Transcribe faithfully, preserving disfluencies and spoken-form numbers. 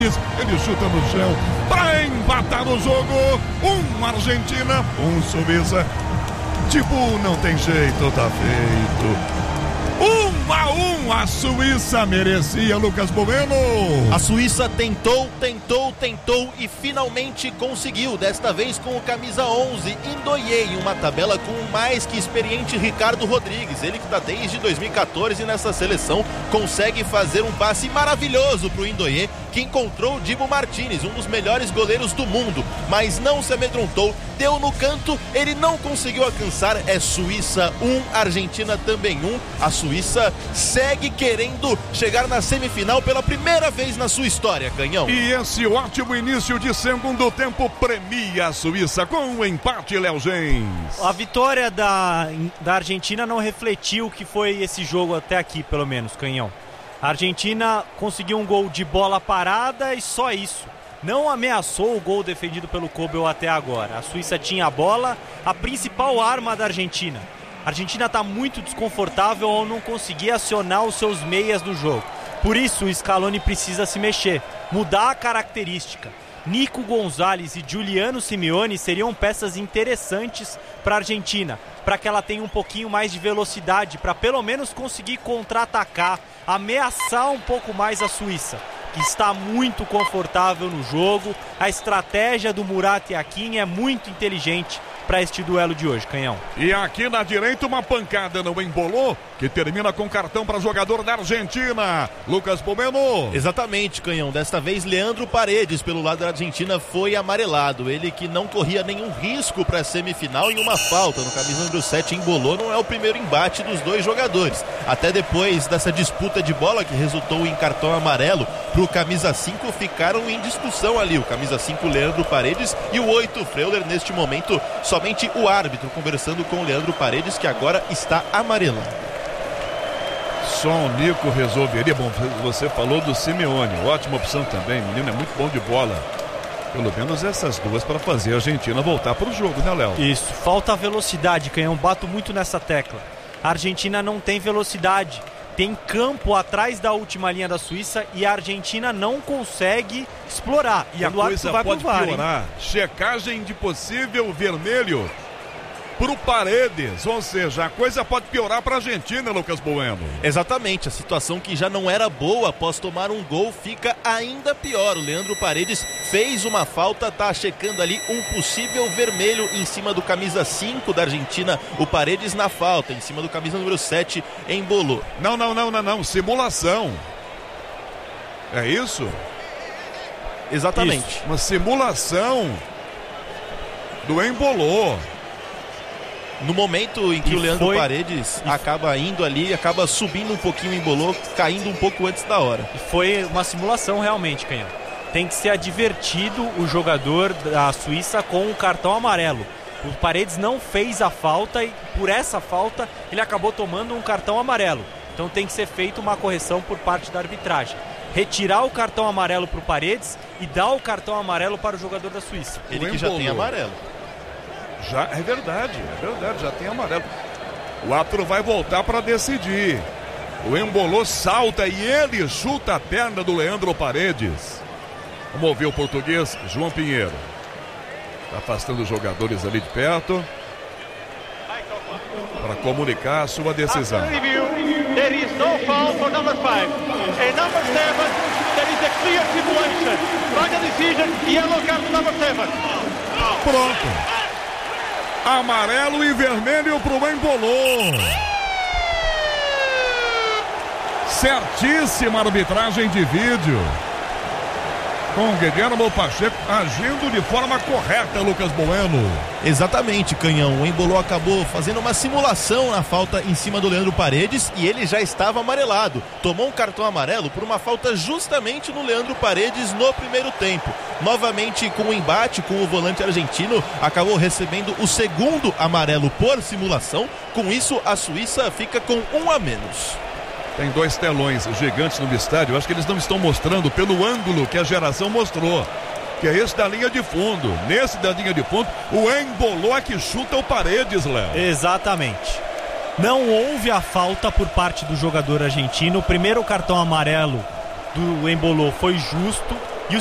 Ele chuta no chão para empatar o jogo. Um Argentina, um Suíça. Tipo, não tem jeito, tá feito. Um a um, a Suíça merecia, Lucas Bueno. A Suíça tentou, tentou, tentou e finalmente conseguiu. Desta vez com o camisa onze, Ndoye, em uma tabela com o mais que experiente Ricardo Rodrigues. Ele que está desde dois mil e catorze nessa seleção, consegue fazer um passe maravilhoso para o Ndoye, que encontrou o Dibu Martínez, um dos melhores goleiros do mundo, mas não se amedrontou, deu no canto, ele não conseguiu alcançar. É Suíça um, Argentina também um. A Suíça segue querendo chegar na semifinal pela primeira vez na sua história, Canhão. E esse ótimo início de segundo tempo premia a Suíça com um empate, Léo Gens. A vitória da, da Argentina não refletiu o que foi esse jogo até aqui, pelo menos, Canhão. A Argentina conseguiu um gol de bola parada e só isso. Não ameaçou o gol defendido pelo Kobel até agora. A Suíça tinha a bola, a principal arma da Argentina. A Argentina está muito desconfortável ao não conseguir acionar os seus meias no jogo. Por isso o Scaloni precisa se mexer, mudar a característica. Nico Gonzalez e Giuliano Simeone seriam peças interessantes para a Argentina, para que ela tenha um pouquinho mais de velocidade, para pelo menos conseguir contra-atacar, ameaçar um pouco mais a Suíça, que está muito confortável no jogo. A estratégia do Murat Yakin é muito inteligente para este duelo de hoje, Canhão. E aqui na direita uma pancada no embolou, que termina com cartão para jogador da Argentina, Lucas Bueno. Exatamente, Canhão. Desta vez Leandro Paredes pelo lado da Argentina foi amarelado. Ele que não corria nenhum risco para a semifinal em uma falta no camisa número sete, embolou. Não é o primeiro embate dos dois jogadores. Até depois dessa disputa de bola que resultou em cartão amarelo para o camisa cinco, ficaram em discussão ali. O camisa cinco, Leandro Paredes, e o oito, Freuler. Neste momento, somente o árbitro conversando com o Leandro Paredes, que agora está amarelando. Só o Nico resolveria. Bom, você falou do Simeone, ótima opção também. O menino é muito bom de bola. Pelo menos essas duas para fazer a Argentina voltar para o jogo, né, Léo? Isso, falta velocidade, Canhão. Bato muito nessa tecla. A Argentina não tem velocidade. Tem campo atrás da última linha da Suíça e a Argentina não consegue explorar. E a coisa pode piorar. Checagem de possível vermelho pro Paredes, ou seja, a coisa pode piorar para a Argentina, Lucas Bueno. Exatamente, a situação que já não era boa após tomar um gol fica ainda pior. O Leandro Paredes fez uma falta, tá checando ali um possível vermelho em cima do camisa cinco da Argentina, o Paredes na falta, em cima do camisa número sete, embolou. Não, não, não, não, não, simulação. É isso? Exatamente. Isso. Uma simulação do embolou. No momento em que e o Leandro foi... Paredes e... acaba indo ali, acaba subindo um pouquinho, embolou, caindo um pouco antes da hora. E foi uma simulação realmente, Canhão. Tem que ser advertido o jogador da Suíça com o cartão amarelo. O Paredes não fez a falta e por essa falta ele acabou tomando um cartão amarelo. Então tem que ser feita uma correção por parte da arbitragem. Retirar o cartão amarelo para o Paredes e dar o cartão amarelo para o jogador da Suíça. Ele que já tem amarelo. Já, é verdade, é verdade, já tem amarelo. O árbitro vai voltar para decidir. O embolou salta e ele chuta a perna do Leandro Paredes. Vamos ouvir o português João Pinheiro. Está afastando os jogadores ali de perto para comunicar a sua decisão. There is no foul for number five. And number seven, there is a clear simulation. Right decision, yellow card number seven. Pronto. Amarelo e vermelho pro embolou. Certíssima arbitragem de vídeo. Com Guilherme Pacheco agindo de forma correta, Lucas Bueno. Exatamente, Canhão. O embolou acabou fazendo uma simulação na falta em cima do Leandro Paredes e ele já estava amarelado. Tomou um cartão amarelo por uma falta justamente no Leandro Paredes no primeiro tempo. Novamente com o embate com o volante argentino, acabou recebendo o segundo amarelo por simulação. Com isso, a Suíça fica com um a menos. Tem dois telões gigantes no estádio. Eu acho que eles não estão mostrando pelo ângulo que a geração mostrou, que é esse da linha de fundo. Nesse da linha de fundo, o embolou é que chuta o Paredes, Léo. Exatamente. Não houve a falta por parte do jogador argentino. O primeiro cartão amarelo do embolou foi justo.